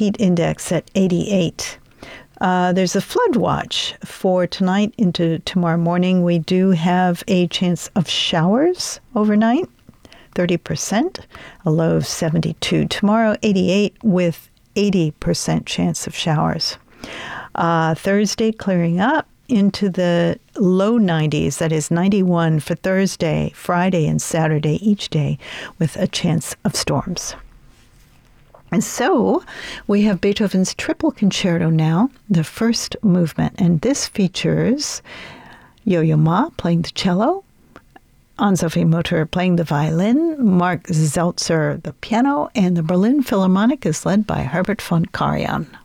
heat index at 88. There's a flood watch for tonight into tomorrow morning. We do have a chance of showers overnight, 30%, a low of 72. Tomorrow, 88 with 80% chance of showers. Thursday, clearing up into the low 90s, that is 91 for Thursday, Friday, and Saturday each day with a chance of storms. And so we have Beethoven's Triple Concerto now, the first movement. And this features Yo-Yo Ma playing the cello, Ann-Sophie Mutter playing the violin, Mark Zeltzer the piano, and the Berlin Philharmonic is led by Herbert von Karajan.